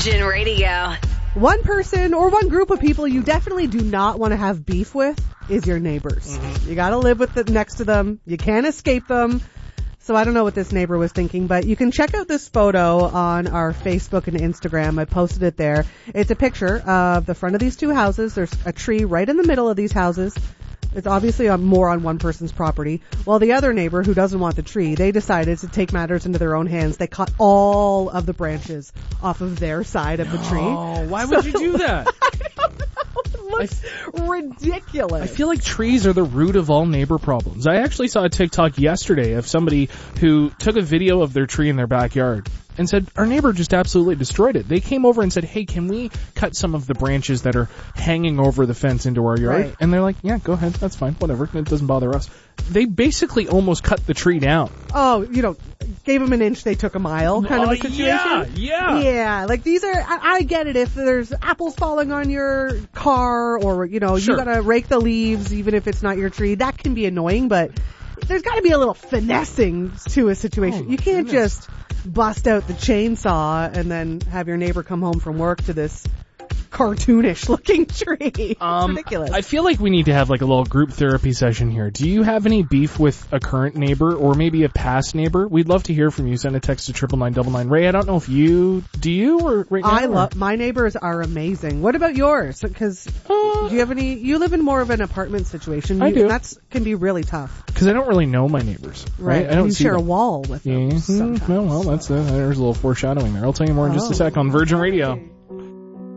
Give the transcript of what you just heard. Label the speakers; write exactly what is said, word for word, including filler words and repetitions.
Speaker 1: Virgin Radio.
Speaker 2: One person or one group of people you definitely do not want to have beef with is your neighbors. Mm-hmm. You got to live with it next to them. You can't escape them. So I don't know what this neighbor was thinking, but you can check out this photo on our Facebook and Instagram. I posted it there. It's a picture of the front of these two houses. There's a tree right in the middle of these houses. It's obviously on, more on one person's property. While the other neighbor, who doesn't want the tree, they decided to take matters into their own hands. They cut all of the branches off of their side of the tree.
Speaker 3: Oh, why would
Speaker 2: So-
Speaker 3: you do that?
Speaker 2: I don't know. It looks ridiculous.
Speaker 3: I feel like trees are the root of all neighbor problems. I actually saw a TikTok yesterday of somebody who took a video of their tree in their backyard and said, our neighbor just absolutely destroyed it. They came over and said, hey, can we cut some of the branches that are hanging over the fence into our yard?
Speaker 2: Right.
Speaker 3: And they're like, yeah, go ahead. That's fine. Whatever. It doesn't bother us. They basically almost cut the tree down.
Speaker 2: Oh, you know, gave them an inch, they took a mile kind of
Speaker 3: Oh,
Speaker 2: a situation.
Speaker 3: yeah, yeah.
Speaker 2: Yeah, like these are, I, I get it if there's apples falling on your car or, you know,
Speaker 3: Sure.
Speaker 2: you gotta rake the leaves even if it's not your tree. That can be annoying, but there's gotta be a little finessing to a situation.
Speaker 3: Oh,
Speaker 2: you can't
Speaker 3: goodness.
Speaker 2: just bust out the chainsaw and then have your neighbor come home from work to this cartoonish looking tree. It's
Speaker 3: Um,
Speaker 2: ridiculous.
Speaker 3: I feel like we need to have like a little group therapy session here. Do you have any beef with a current neighbor or maybe a past neighbor? We'd love to hear from you. Send a text to triple nine double nine. Ray, I don't know if you, do you or right now?
Speaker 2: I
Speaker 3: or-
Speaker 2: love, my neighbors are amazing. What about yours? Because
Speaker 3: Uh,
Speaker 2: do you have any, you live in more of an apartment situation.
Speaker 3: I
Speaker 2: You-
Speaker 3: do.
Speaker 2: And that's, can be really tough.
Speaker 3: Cause I don't really know my neighbors. Right. I don't
Speaker 2: you
Speaker 3: see
Speaker 2: share
Speaker 3: them.
Speaker 2: a wall with them
Speaker 3: Yeah.
Speaker 2: sometimes.
Speaker 3: Well, well, that's uh, there's a little foreshadowing there. I'll tell you more in just
Speaker 2: Oh.
Speaker 3: a sec on Virgin Radio.